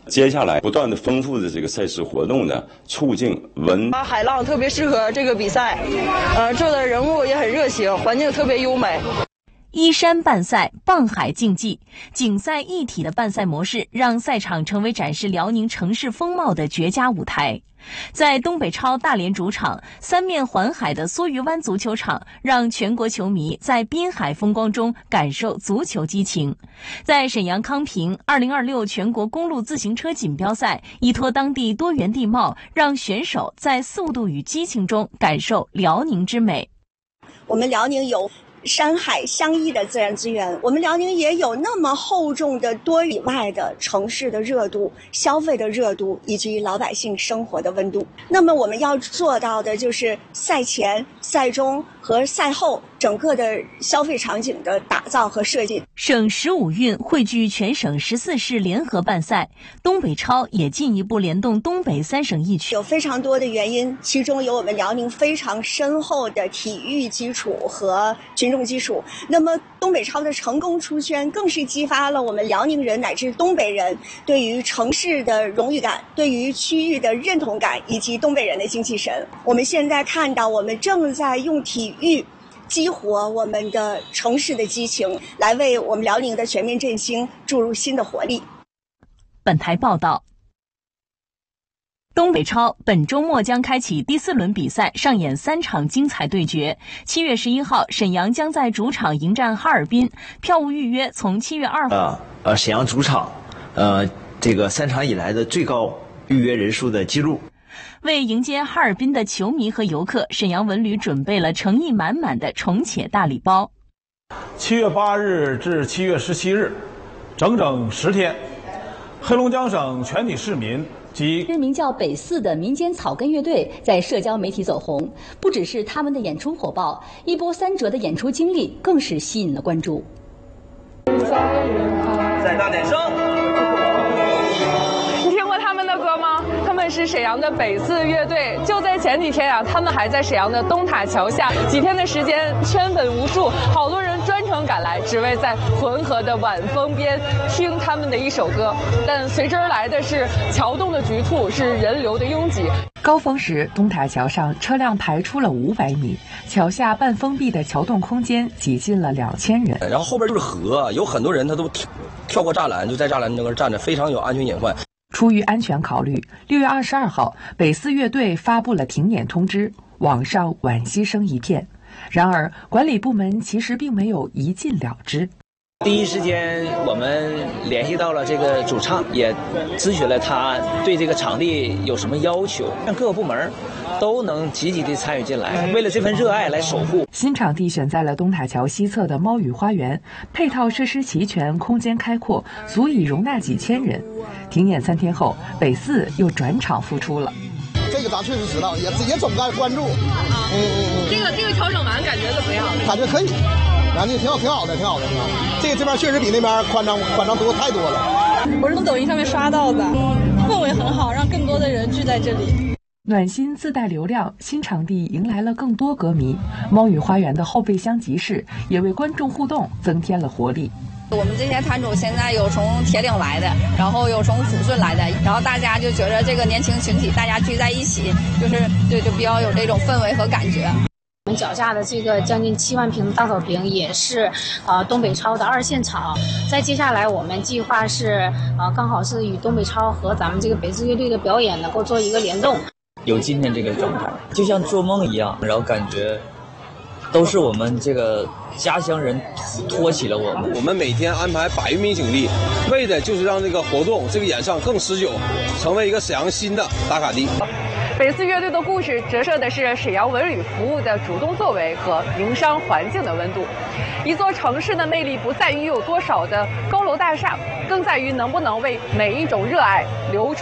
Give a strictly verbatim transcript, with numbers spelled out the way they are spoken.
接下来不断的丰富的这个赛事活动呢，促进文啊，海浪特别适合这个比赛，呃，这的人物也很热情，环境特别优美。 依山办赛，傍海竞技，景赛一体的办赛模式，让赛场成为展示辽宁城市风貌的绝佳舞台。在东北超大连主场，三面环海的梭鱼湾足球场，让全国球迷在滨海风光中感受足球激情。在沈阳康平二零二六全国公路自行车锦标赛，依托当地多元地貌，让选手在速度与激情中感受辽宁之美。 我们辽宁有山海相依的自然资源，我们辽宁也有那么厚重的多以外的城市的热度、消费的热度以及老百姓生活的温度。那么我们要做到的就是赛前、赛中和赛后整个的消费场景的打造和设计。 省十五运汇聚全省十四市联合办赛，东北超也进一步联动东北三省一区。 有非常多的原因，其中有我们辽宁非常深厚的体育基础和群众基础。那么东北超的成功出圈，更是激发了我们辽宁人乃至东北人对于城市的荣誉感、对于区域的认同感以及东北人的精气神。我们现在看到，我们正在用体育激活我们的城市的激情，来为我们辽宁的全面振兴注入新的活力。 本台报道，东北超本周末将开启第四轮比赛，上演三场精彩对决。七月十一号，沈阳将在主场迎战哈尔滨，票务预约从七月二号。 呃呃，沈阳主场，呃，这个三场以来的最高预约人数的记录。 为迎接哈尔滨的球迷和游客，沈阳文旅准备了诚意满满的重启大礼包。 七月八日至七月十七日，整整十天，黑龙江省全体市民及日名叫北四的民间草根乐队在社交媒体走红，不只是他们的演出火爆，一波三折的演出经历更是吸引了关注。 再大点声！ 你听过他们的歌吗？他们是沈阳的北四乐队。就在前几天啊，他们还在沈阳的东塔桥下，几天的时间圈粉无数，好多人专程赶来，只为在浑河的晚风边听他们的一首歌。但随之而来的是桥洞的局促，是人流的拥挤。 高峰时，东塔桥上车辆排出了五百米，桥下半封闭的桥洞空间挤进了两千人。 然后后边就是河，有很多人他都跳跳过栅栏，就在栅栏那边站着，非常有安全隐患。 出于安全考虑，六月二十二号，北四乐队发布了停演通知，网上惋惜声一片。然而，管理部门其实并没有一禁了之。 第一时间，我们联系到了这个主唱，也咨询了他对这个场地有什么要求，让各个部门都能积极地参与进来，为了这份热爱来守护。 新场地选在了东塔桥西侧的猫语花园，配套设施齐全，空间开阔，足以容纳几千人。停演三天后，北四又转场复出了。 这个咱确实知道，也也总在关注。嗯嗯嗯。 这个这个调整完感觉怎么样？ 感觉可以，感觉挺好，挺好的，挺好的，挺好的。这个这边确实比那边宽敞宽敞多太多了。 我是从抖音上面刷到的，氛围很好，让更多的人聚在这里。 暖心自带流量，新场地迎来了更多歌迷。猫语花园的后备箱集市也为观众互动增添了活力。 我们这些摊主现在有从铁岭来的，然后有从抚顺来的，然后大家就觉得这个年轻群体大家聚在一起，就是对就比较有这种氛围和感觉。 我们脚下的这个将近七万平的大草坪也是呃东北超的二线场。在接下来我们计划是呃刚好是与东北超和咱们这个北四乐队的表演能够做一个联动。 有今天这个状态，就像做梦一样，然后感觉都是我们这个家乡人托起了我们。 我们每天安排百余名警力，为的就是让这个活动、这个演唱更持久，成为一个沈阳新的打卡地。 北四乐队的故事折射的是沈阳文旅服务的主动作为和营商环境的温度。一座城市的魅力不在于有多少的高楼大厦，更在于能不能为每一种热爱留出